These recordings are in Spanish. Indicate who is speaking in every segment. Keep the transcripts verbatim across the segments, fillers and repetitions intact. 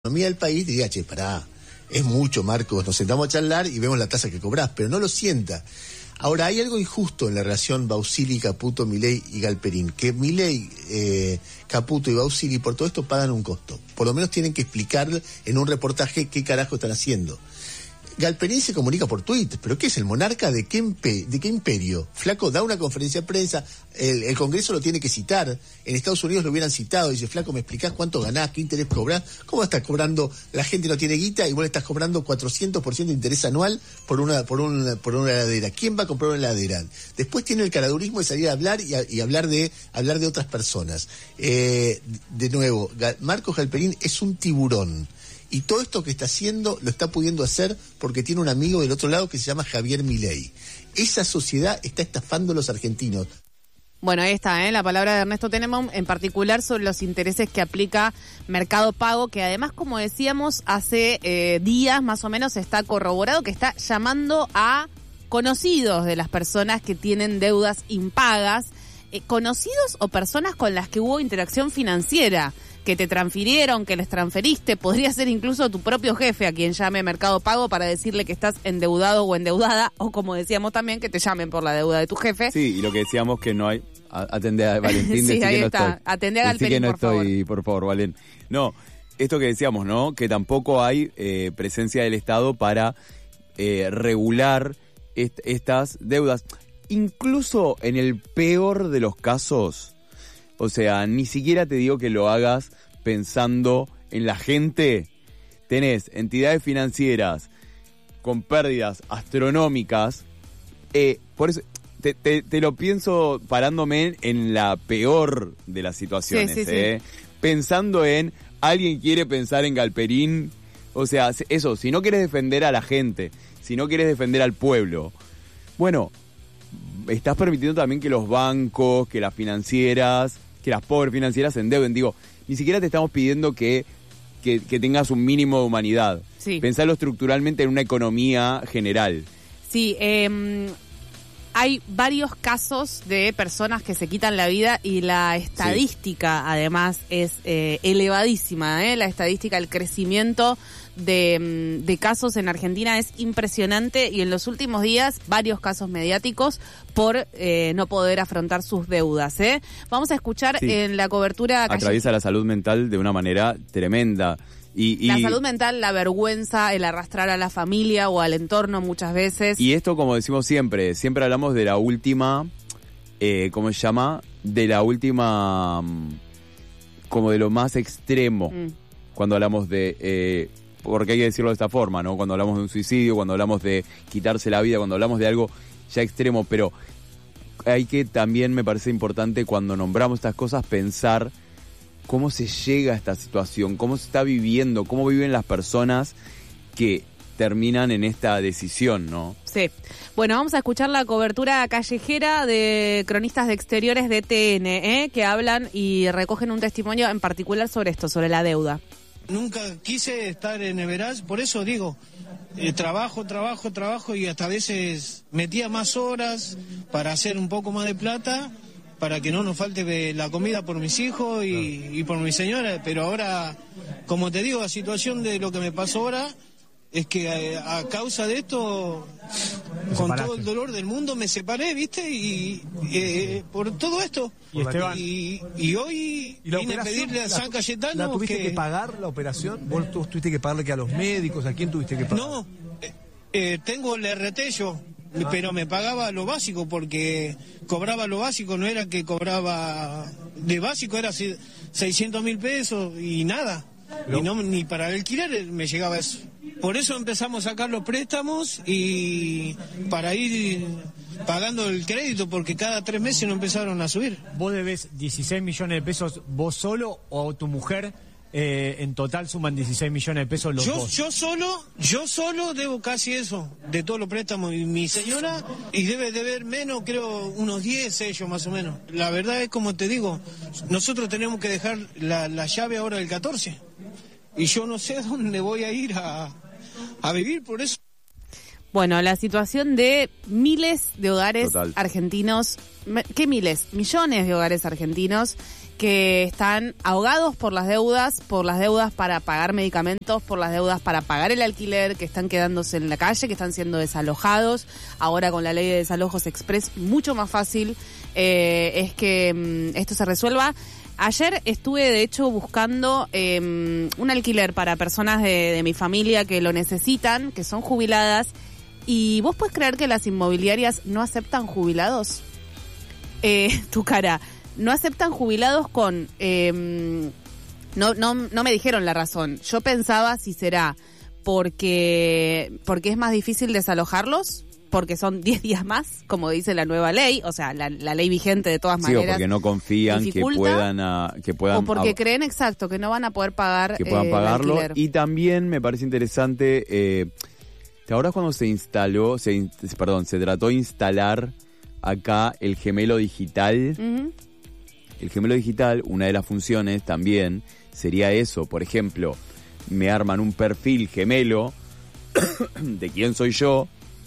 Speaker 1: economía del país diría, che, pará, es mucho, Marcos, nos sentamos a charlar y vemos la tasa que cobrás, pero no lo sienta. Ahora, hay algo injusto en la relación Bausili, Caputo, Milei y Galperín, que Milei, eh, Caputo y Bausili por todo esto pagan un costo. Por lo menos tienen que explicar en un reportaje qué carajo están haciendo. Galperín se comunica por Twitter, pero ¿qué es el monarca de qué, impe- de qué imperio? Flaco da una conferencia de prensa, el, el Congreso lo tiene que citar, en Estados Unidos lo hubieran citado, dice, Flaco, ¿me explicás cuánto ganás, qué interés cobrás? ¿Cómo estás cobrando? La gente no tiene guita y vos le estás cobrando cuatrocientos por ciento de interés anual por una, por una, por una heladera. ¿Quién va a comprar una heladera? Después tiene el caradurismo de salir a hablar y, a, y hablar de hablar de otras personas. Eh, de nuevo, Marcos Galperín es un tiburón. Y todo esto que está haciendo lo está pudiendo hacer porque tiene un amigo del otro lado que se llama Javier Milei. Esa sociedad está estafando a los argentinos.
Speaker 2: Bueno, ahí está, ¿eh? La palabra de Ernesto Tenenbaum, en particular sobre los intereses que aplica Mercado Pago, que además, como decíamos, hace eh, días más o menos está corroborado que está llamando a conocidos de las personas que tienen deudas impagas, eh, conocidos o personas con las que hubo interacción financiera, que te transfirieron, que les transferiste, podría ser incluso tu propio jefe a quien llame Mercado Pago para decirle que estás endeudado o endeudada, o como decíamos también, que te llamen por la deuda de tu jefe.
Speaker 3: Sí, y lo que decíamos que no hay... Atendé a Valentín,
Speaker 2: sí, ahí
Speaker 3: que no
Speaker 2: está.
Speaker 3: estoy.
Speaker 2: Atendé a Galperín,
Speaker 3: que no
Speaker 2: por
Speaker 3: estoy,
Speaker 2: favor.
Speaker 3: por favor, Valen. No, esto que decíamos, ¿no? Que tampoco hay eh, presencia del Estado para eh, regular est- estas deudas. Incluso en el peor de los casos... O sea, ni siquiera te digo que lo hagas pensando en la gente. Tenés entidades financieras con pérdidas astronómicas. Eh, por eso te, te, te lo pienso parándome en la peor de las situaciones.
Speaker 2: Sí, sí,
Speaker 3: eh.
Speaker 2: sí.
Speaker 3: Pensando en, alguien quiere pensar en Galperín. O sea, eso, si no quieres defender a la gente, si no quieres defender al pueblo, bueno, estás permitiendo también que los bancos, que las financieras... que las pobres financieras se endeuden. Digo, ni siquiera te estamos pidiendo que, que, que tengas un mínimo de humanidad.
Speaker 2: Sí.
Speaker 3: Pensarlo estructuralmente en una economía general.
Speaker 2: Sí, eh, hay varios casos de personas que se quitan la vida y la estadística, sí, además, es eh, elevadísima. ¿eh? La estadística, el crecimiento de, de casos en Argentina es impresionante, y en los últimos días varios casos mediáticos por eh, no poder afrontar sus deudas. ¿eh? Vamos a escuchar sí. en la cobertura...
Speaker 3: Atraviesa calle... la salud mental de una manera tremenda. Y, y...
Speaker 2: La salud mental, la vergüenza, el arrastrar a la familia o al entorno muchas veces.
Speaker 3: Y esto, como decimos siempre, siempre hablamos de la última, eh, ¿cómo se llama? De la última, como de lo más extremo, mm. cuando hablamos de... Eh, porque hay que decirlo de esta forma, ¿no? Cuando hablamos de un suicidio, cuando hablamos de quitarse la vida, cuando hablamos de algo ya extremo, pero hay que también, me parece importante, cuando nombramos estas cosas, pensar cómo se llega a esta situación, cómo se está viviendo, cómo viven las personas que terminan en esta decisión, ¿no?
Speaker 2: Sí. Bueno, vamos a escuchar la cobertura callejera de cronistas de exteriores de T N, ¿eh? que hablan y recogen un testimonio en particular sobre esto, sobre la deuda.
Speaker 4: Nunca quise estar en Everage, por eso digo, eh, trabajo, trabajo, trabajo, y hasta a veces metía más horas para hacer un poco más de plata, para que no nos falte la comida por mis hijos y, y por mi señora. Pero ahora, como te digo, la situación de lo que me pasó ahora es que a, a causa de esto, con todo el dolor del mundo, me separé, ¿viste? Y eh, por todo esto.
Speaker 5: Y, Esteban,
Speaker 4: y, y hoy
Speaker 5: ¿y la
Speaker 4: vine a pedirle a San Cayetano...
Speaker 5: ¿La tuviste que,
Speaker 4: que
Speaker 5: pagar, la operación? ¿Vos tuviste que pagarle que a los médicos? ¿A quién tuviste que pagar?
Speaker 4: No, eh, eh, tengo el R T yo, ah. pero me pagaba lo básico, porque cobraba lo básico, no era que cobraba... De básico era seiscientos mil pesos y nada. Pero... Y no, ni para el alquiler me llegaba eso. Por eso empezamos a sacar los préstamos y para ir pagando el crédito, porque cada tres meses no empezaron a subir.
Speaker 6: ¿Vos debés dieciséis millones de pesos vos solo, o tu mujer eh, en total suman dieciséis millones de pesos los
Speaker 4: yo,
Speaker 6: dos?
Speaker 4: Yo solo, yo solo debo casi eso, de todos los préstamos. Y mi señora, y debe deber menos, creo, unos diez ellos más o menos. La verdad es, como te digo, nosotros tenemos que dejar la, la llave ahora del catorce. Y yo no sé dónde voy a ir a, a vivir, por eso.
Speaker 2: Bueno, la situación de miles de hogares
Speaker 3: Total.
Speaker 2: argentinos, ¿qué miles? Millones de hogares argentinos que están ahogados por las deudas, por las deudas para pagar medicamentos, por las deudas para pagar el alquiler, que están quedándose en la calle, que están siendo desalojados. Ahora con la ley de desalojos express, mucho más fácil eh, es que mm, esto se resuelva. Ayer estuve, de hecho, buscando eh, un alquiler para personas de, de mi familia que lo necesitan, que son jubiladas. ¿Y vos podés creer que las inmobiliarias no aceptan jubilados? Eh, tu cara... No aceptan jubilados con... Eh, no, no, no me dijeron la razón. Yo pensaba si será porque, porque es más difícil desalojarlos, porque son diez días más, como dice la nueva ley, o sea, la, la ley vigente de todas maneras.
Speaker 3: Sí, o porque no confían
Speaker 2: dificulta,
Speaker 3: que puedan... A, que puedan
Speaker 2: o porque
Speaker 3: a,
Speaker 2: creen, exacto, que no van a poder pagar
Speaker 3: que puedan
Speaker 2: eh,
Speaker 3: pagarlo.
Speaker 2: el alquiler.
Speaker 3: Y también me parece interesante... Eh, ¿te acordás cuando se instaló, se, perdón, se trató de instalar acá el gemelo digital? Uh-huh. El gemelo digital, una de las funciones también sería eso. Por ejemplo, me arman un perfil gemelo de quién soy yo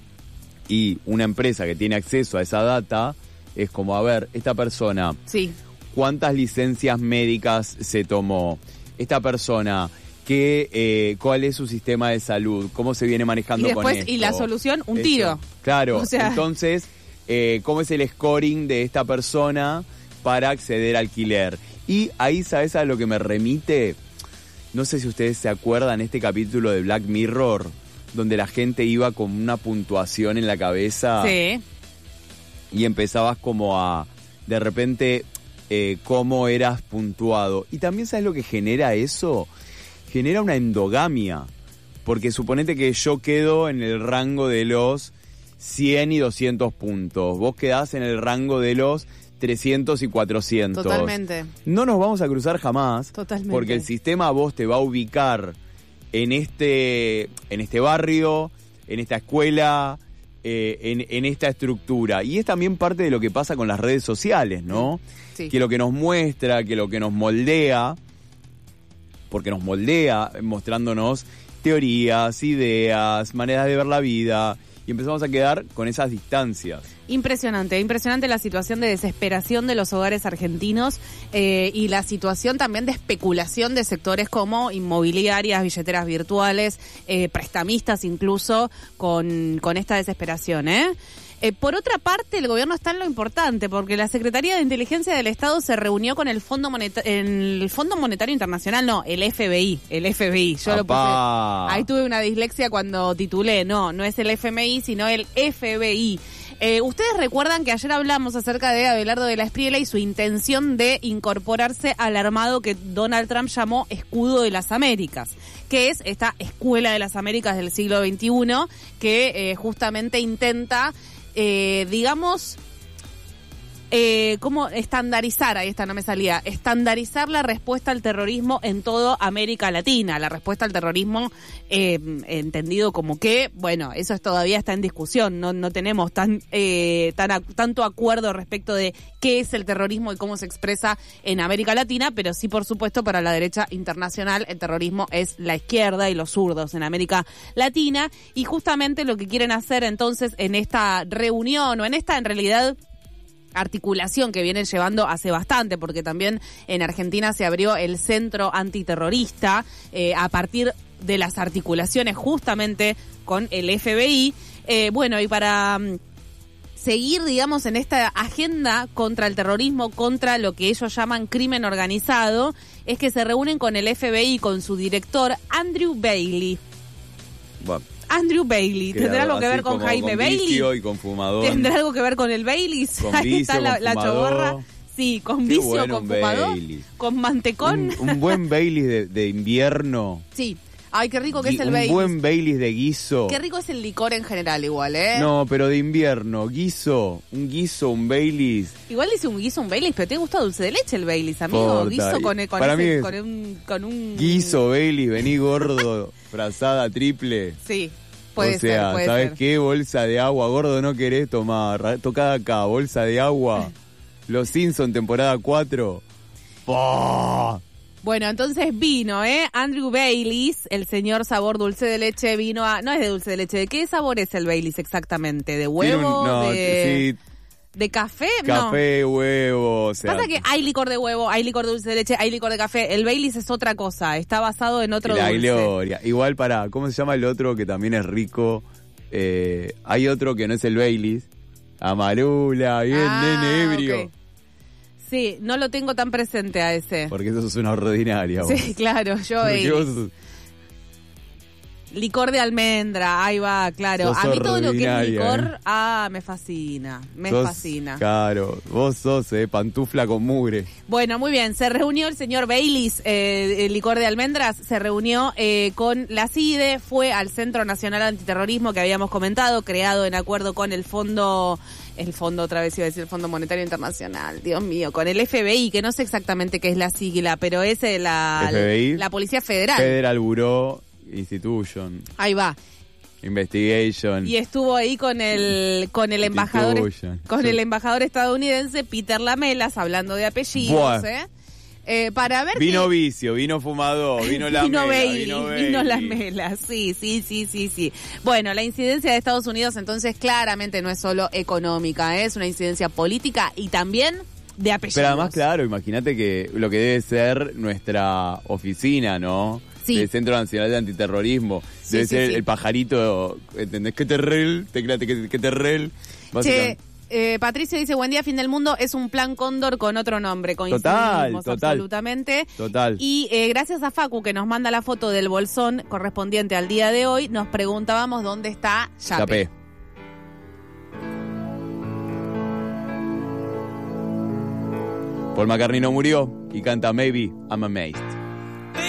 Speaker 3: y una empresa que tiene acceso a esa data es como, a ver, esta persona,
Speaker 2: sí.
Speaker 3: ¿cuántas licencias médicas se tomó? Esta persona, ¿qué, eh, ¿cuál es su sistema de salud? ¿Cómo se viene manejando
Speaker 2: y después,
Speaker 3: con esto?
Speaker 2: Y la solución, un
Speaker 3: eso.
Speaker 2: tiro.
Speaker 3: Claro,
Speaker 2: o sea...
Speaker 3: entonces, eh, ¿cómo es el scoring de esta persona para acceder al alquiler? Y ahí, ¿sabes a lo que me remite? No sé si ustedes se acuerdan este capítulo de Black Mirror, donde la gente iba con una puntuación en la cabeza.
Speaker 2: Sí.
Speaker 3: Y empezabas como a, de repente, eh, cómo eras puntuado. Y también, ¿sabes lo que genera eso? Genera una endogamia. Porque suponete que yo quedo en el rango de los cien y doscientos puntos. Vos quedás en el rango de los trescientos y cuatrocientos.
Speaker 2: Totalmente.
Speaker 3: No nos vamos a cruzar jamás.
Speaker 2: Totalmente.
Speaker 3: Porque el sistema a vos te va a ubicar en este, en este barrio, en esta escuela, eh, en, en esta estructura. Y es también parte de lo que pasa con las redes sociales, ¿no?
Speaker 2: Sí.
Speaker 3: Que lo que nos muestra, que lo que nos moldea, porque nos moldea mostrándonos teorías, ideas, maneras de ver la vida, y empezamos a quedar con esas distancias.
Speaker 2: Impresionante, impresionante la situación de desesperación de los hogares argentinos eh, y la situación también de especulación de sectores como inmobiliarias, billeteras virtuales, eh, prestamistas incluso, con, con esta desesperación, ¿eh? Eh, por otra parte, el gobierno está en lo importante, porque la Secretaría de Inteligencia del Estado se reunió con el Fondo Moneta- el Fondo Monetario Internacional, no, el F B I, el F B I. Yo lo puse, ahí tuve una dislexia cuando titulé, no, no es el F M I, sino el F B I. Eh, Ustedes recuerdan que ayer hablamos acerca de Abelardo de la Espriella y su intención de incorporarse al armado que Donald Trump llamó Escudo de las Américas, que es esta Escuela de las Américas del siglo veintiuno que eh, justamente intenta... Eh, digamos, eh, ¿cómo estandarizar? Ahí está, no me salía. Estandarizar la respuesta al terrorismo en toda América Latina. La respuesta al terrorismo, eh, entendido como que, bueno, eso es, todavía está en discusión. No, no tenemos tan, eh, tan a, tanto acuerdo respecto de qué es el terrorismo y cómo se expresa en América Latina, pero sí, por supuesto, para la derecha internacional, el terrorismo es la izquierda y los zurdos en América Latina. Y justamente lo que quieren hacer entonces en esta reunión, o en esta, en realidad, articulación que vienen llevando hace bastante, porque también en Argentina se abrió el Centro Antiterrorista eh, a partir de las articulaciones justamente con el F B I. Eh, bueno, y para um, seguir, digamos, en esta agenda contra el terrorismo, contra lo que ellos llaman crimen organizado, es que se reúnen con el F B I, con su director, Andrew Bailey.
Speaker 3: Bueno.
Speaker 2: Andrew Bailey, ¿tendrá algo que ver con
Speaker 3: como,
Speaker 2: Jaime
Speaker 3: con
Speaker 2: Bailey?
Speaker 3: Vicio y con fumador.
Speaker 2: ¿Tendrá algo que ver con el Baileys?
Speaker 3: Con
Speaker 2: Ahí
Speaker 3: vicio,
Speaker 2: está la,
Speaker 3: con
Speaker 2: la
Speaker 3: fumador.
Speaker 2: choborra. Sí, con
Speaker 3: Qué
Speaker 2: vicio,
Speaker 3: bueno
Speaker 2: con
Speaker 3: un
Speaker 2: fumador,
Speaker 3: Baileys.
Speaker 2: con mantecón.
Speaker 3: Un, un buen Baileys de, de invierno.
Speaker 2: Sí. Ay, qué rico que es el
Speaker 3: un
Speaker 2: Baileys.
Speaker 3: Un buen Baileys de guiso.
Speaker 2: Qué rico es el licor en general igual, ¿eh?
Speaker 3: No, pero de invierno. Guiso. Un guiso, un Baileys.
Speaker 2: Igual dice un guiso, un Baileys, pero te gusta dulce de leche el Baileys, amigo.
Speaker 3: Porta.
Speaker 2: Guiso con, con,
Speaker 3: Para
Speaker 2: ese,
Speaker 3: mí es
Speaker 2: con, un, con un...
Speaker 3: Guiso, Baileys, vení gordo. Frazada triple.
Speaker 2: Sí. Puede
Speaker 3: o sea,
Speaker 2: ser, puede
Speaker 3: ¿sabes
Speaker 2: ser.
Speaker 3: qué? Bolsa de agua, gordo, no querés tomar. Tocá acá, bolsa de agua. Los Simpson, temporada cuatro. ¡Pah!
Speaker 2: Bueno, entonces vino, ¿eh? Andrew Baileys, el señor sabor dulce de leche, vino a... No es de dulce de leche, ¿de qué sabor es el Baileys exactamente? ¿De huevo?
Speaker 3: Un, no,
Speaker 2: de...
Speaker 3: sí.
Speaker 2: ¿De café? No.
Speaker 3: Café, huevo, o sea...
Speaker 2: Pasa que hay licor de huevo, hay licor de dulce de leche, hay licor de café. El Baileys es otra cosa, está basado en otro
Speaker 3: la
Speaker 2: dulce.
Speaker 3: gloria. Igual para, ¿cómo se llama el otro que también es rico? Eh, hay otro que no es el Baileys. Amarula, bien,
Speaker 2: Ah,
Speaker 3: nene ebrio.
Speaker 2: ok. Sí, no lo tengo tan presente a ese.
Speaker 3: Porque eso es una ordinaria. Vos.
Speaker 2: Sí, claro, yo
Speaker 3: Porque
Speaker 2: Baileys.
Speaker 3: vos sos-
Speaker 2: Licor de almendra, ahí va, claro.
Speaker 3: Sos
Speaker 2: A mí todo lo que es
Speaker 3: ordinaria,
Speaker 2: licor,
Speaker 3: eh.
Speaker 2: ah, me fascina, me
Speaker 3: sos-
Speaker 2: fascina.
Speaker 3: Claro, vos sos eh, pantufla con mugre.
Speaker 2: Bueno, muy bien, se reunió el señor Baileys, eh, el licor de almendras, se reunió eh, con la C I D E, fue al Centro Nacional Antiterrorismo que habíamos comentado, creado en acuerdo con el Fondo, el Fondo, otra vez iba a decir el Fondo Monetario Internacional, Dios mío, con el F B I, que no sé exactamente qué es la sigla, pero es eh, la,
Speaker 3: F B I.
Speaker 2: la Policía Federal.
Speaker 3: Federal Bureau Institution
Speaker 2: Ahí va.
Speaker 3: Investigation.
Speaker 2: Y estuvo ahí con el con el embajador
Speaker 3: Institution.
Speaker 2: con
Speaker 3: Sí.
Speaker 2: el embajador estadounidense Peter Lamelas, hablando de apellidos,
Speaker 3: Buah.
Speaker 2: ¿eh? Eh, para ver
Speaker 3: Vino
Speaker 2: que-
Speaker 3: vicio, vino fumador, vino la
Speaker 2: vino
Speaker 3: mela,
Speaker 2: Bailey,
Speaker 3: vino
Speaker 2: vino
Speaker 3: Bailey.
Speaker 2: Lamelas, sí, sí, sí, sí, sí. Bueno, la incidencia de Estados Unidos entonces claramente no es solo económica, ¿eh? Es una incidencia política y también de apellidos.
Speaker 3: Pero además, claro, imagínate que lo que debe ser nuestra oficina, ¿no?
Speaker 2: Sí.
Speaker 3: Del Centro Nacional de Antiterrorismo.
Speaker 2: Sí,
Speaker 3: debe
Speaker 2: sí,
Speaker 3: ser
Speaker 2: sí.
Speaker 3: el pajarito, ¿entendés? ¿Qué terrel? Teclate, ¿qué, qué terrel?
Speaker 2: Che,
Speaker 3: Básicamente.
Speaker 2: eh, Patricio dice, buen día, fin del mundo, es un plan Cóndor con otro nombre. Coincidimos
Speaker 3: Total, total.
Speaker 2: absolutamente.
Speaker 3: Total.
Speaker 2: Y eh, gracias a Facu que nos manda la foto del bolsón correspondiente al día de hoy, nos preguntábamos dónde está Yape.
Speaker 3: Chapé. Paul McCartney no murió y canta Maybe I'm Amazed.